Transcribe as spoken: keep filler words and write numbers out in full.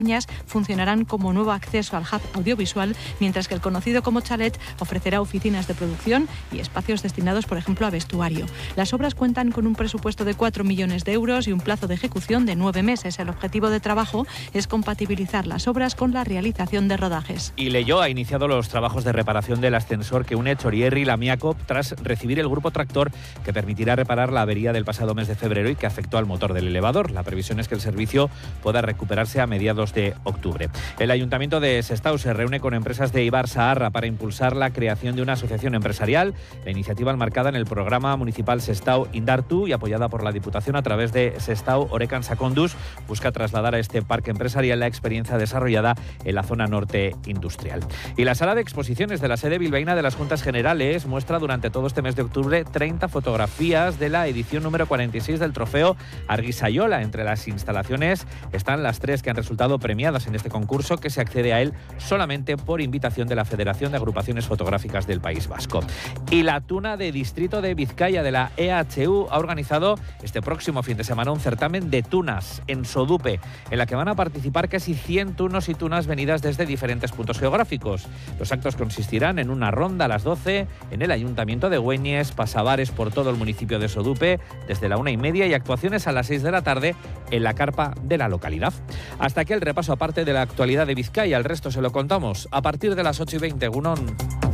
funcionarán como nuevo acceso al hub audiovisual, mientras que el conocido como Chalet ofrecerá oficinas de producción y espacios destinados, por ejemplo, a vestuario. Las obras cuentan con un presupuesto de cuatro millones de euros y un plazo de ejecución de nueve meses. El objetivo de trabajo es compatibilizar las obras con la realización de rodajes. Y Leioa ha iniciado los trabajos de reparación del ascensor que une Chorierri y Lamiaco tras recibir el grupo tractor que permitirá reparar la avería del pasado mes de febrero y que afectó al motor del elevador. La previsión es que el servicio pueda recuperarse a mediados de octubre. El Ayuntamiento de Sestao se reúne con empresas de Ibar Saharra para impulsar la creación de una asociación empresarial. La iniciativa enmarcada en el programa municipal Sestao Indartu y apoyada por la Diputación a través de Sestao Orecan Sacondus busca trasladar a este parque empresarial la experiencia desarrollada en la zona norte industrial. Y la sala de exposiciones de la sede bilbaína de las Juntas Generales muestra durante todo este mes de octubre treinta fotografías de la edición número cuarenta y seis del trofeo Argisayola. Entre las instalaciones están las tres que han resultado premiadas en este concurso, que se accede a él solamente por invitación de la Federación de Agrupaciones Fotográficas del País Vasco. Y la Tuna de Distrito de Vizcaya de la E H U ha organizado este próximo fin de semana un certamen de tunas en Sodupe, en la que van a participar casi cien tunos y tunas venidas desde diferentes puntos geográficos. Los actos consistirán en una ronda a las doce en el Ayuntamiento de Güeñes, pasabares por todo el municipio de Sodupe desde la una y media y actuaciones a las seis de la tarde en la carpa de la localidad. Hasta aquí el repaso aparte de la actualidad de Vizcaya. El resto se lo contamos a partir de las ocho y veinte. Gunón.